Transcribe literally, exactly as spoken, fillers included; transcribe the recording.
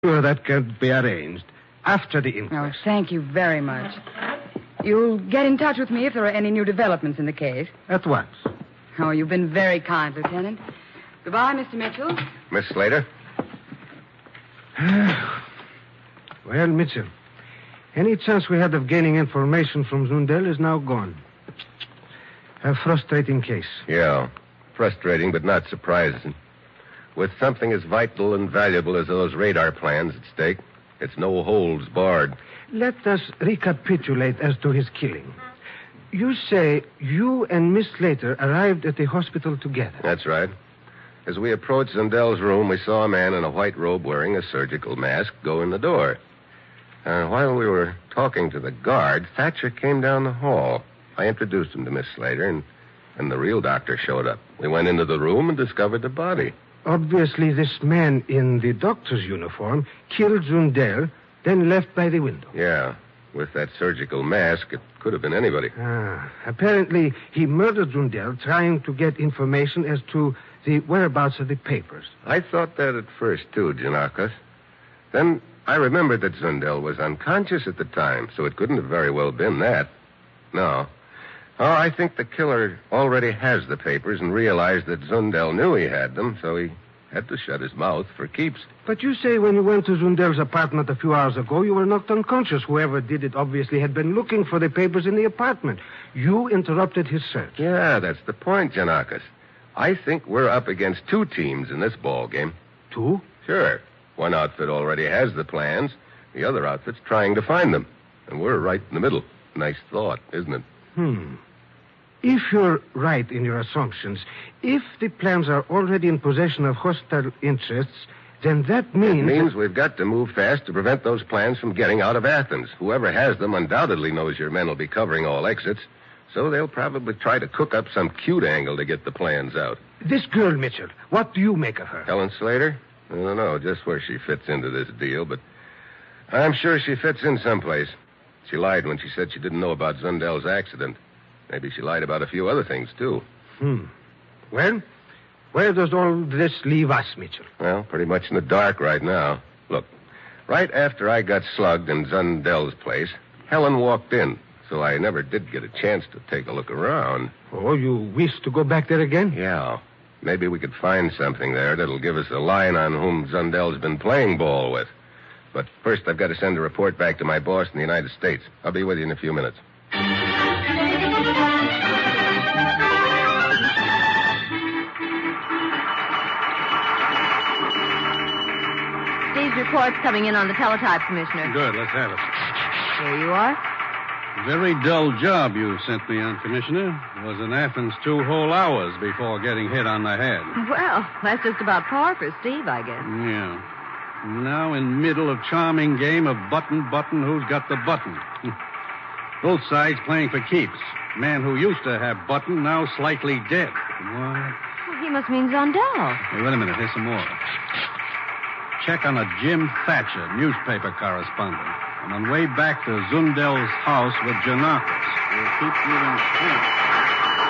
Sure, that can be arranged after the inquest. Oh, thank you very much. You'll get in touch with me if there are any new developments in the case. At once. Oh, you've been very kind, Lieutenant. Goodbye, Mister Mitchell. Miss Slater? Well, Mitchell, any chance we had of gaining information from Zundel is now gone. A frustrating case. Yeah, frustrating but not surprising. With something as vital and valuable as those radar plans at stake, it's no holds barred. Let us recapitulate as to his killing. You say you and Miss Slater arrived at the hospital together. That's right. As we approached Zundel's room, we saw a man in a white robe wearing a surgical mask go in the door. Uh, while we were talking to the guard, Thatcher came down the hall. I introduced him to Miss Slater, and, and the real doctor showed up. We went into the room and discovered the body. Obviously, this man in the doctor's uniform killed Zundel, then left by the window. Yeah. With that surgical mask, it could have been anybody. Ah, apparently, he murdered Zundel trying to get information as to the whereabouts of the papers. I thought that at first, too, Giannakis. Then I remembered that Zundel was unconscious at the time, so it couldn't have very well been that. No. Oh, I think the killer already has the papers and realized that Zundel knew he had them, so he had to shut his mouth for keeps. But you say when you went to Zundel's apartment a few hours ago, you were knocked unconscious. Whoever did it obviously had been looking for the papers in the apartment. You interrupted his search. Yeah, that's the point, Giannakis. I think we're up against two teams in this ball game. Two? Sure. One outfit already has the plans. The other outfit's trying to find them. And we're right in the middle. Nice thought, isn't it? Hmm. If you're right in your assumptions, if the plans are already in possession of hostile interests, then that means... It means we've got to move fast to prevent those plans from getting out of Athens. Whoever has them undoubtedly knows your men will be covering all exits, so they'll probably try to cook up some cute angle to get the plans out. This girl, Mitchell, what do you make of her? Helen Slater? I don't know just where she fits into this deal, but I'm sure she fits in someplace. She lied when she said she didn't know about Zundel's accident. Maybe she lied about a few other things, too. Hmm. Well, where does all this leave us, Mitchell? Well, pretty much in the dark right now. Look, right after I got slugged in Zundel's place, Helen walked in, so I never did get a chance to take a look around. Oh, you wish to go back there again? Yeah. Maybe we could find something there that'll give us a line on whom Zundel's been playing ball with. But first, I've got to send a report back to my boss in the United States. I'll be with you in a few minutes. Steve's report's coming in on the teletype, Commissioner. Good, let's have it. Here you are. Very dull job you sent me on, Commissioner. Was in Athens two whole hours before getting hit on the head. Well, that's just about par for Steve, I guess. Yeah. Now in middle of charming game of button, button, who's got the button? Both sides playing for keeps. Man who used to have button, now slightly dead. What? Well, he must mean Zundel. Hey, wait a minute. Here's some more. Check on a Jim Thatcher, newspaper correspondent. I'm on way back to Zundel's house with Giannakis. We'll keep you in sync.